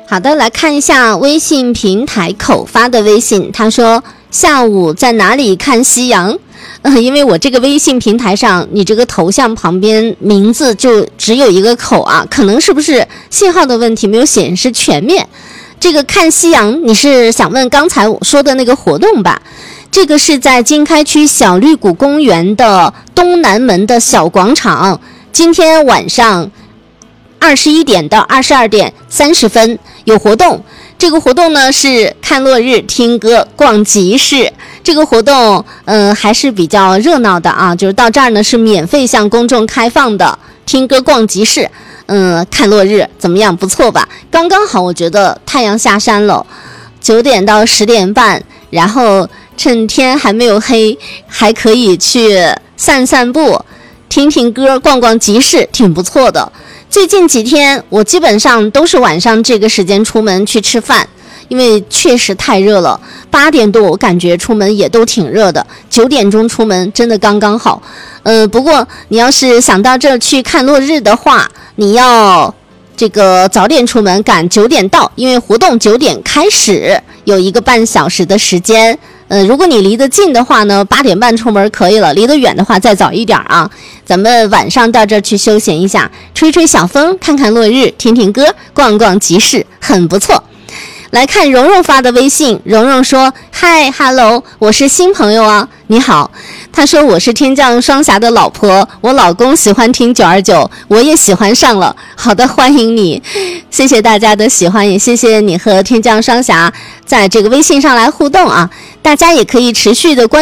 好的，来看一下微信平台口发的微信，他说下午在哪里看夕阳？因为我这个微信平台上，你这个头像旁边名字就只有一个口啊，可能是不是信号的问题没有显示全面？这个看夕阳，你是想问刚才我说的那个活动吧？这个是在经开区小绿谷公园的东南门的小广场，今天晚上21点到22点30分有活动。这个活动呢是看落日、听歌、逛集市。这个活动还是比较热闹的啊，就是到这儿呢是免费向公众开放的，听歌、逛集市，看落日怎么样？不错吧？刚刚好，我觉得太阳下山了，9点到10点半，然后趁天还没有黑，还可以去散散步、听听歌、逛逛集市，挺不错的。最近几天我基本上都是晚上这个时间出门去吃饭，因为确实太热了。8点多我感觉出门也都挺热的，9点钟出门真的刚刚好。不过你要是想到这儿去看落日的话，你要这个早点出门，赶9点到，因为活动9点开始，有1个半小时的时间。如果你离得近的话呢，8点半出门可以了，离得远的话再早一点啊。咱们晚上到这儿去休闲一下，吹吹小风，看看落日，听听歌，逛逛集市，很不错。来看蓉蓉发的微信，蓉蓉说：嗨 ，hello， 我是新朋友啊，你好。他说我是天降双侠的老婆，我老公喜欢听929，我也喜欢上了。好的，欢迎你，谢谢大家的喜欢，也谢谢你和天降双侠在这个微信上来互动啊。大家也可以持续的关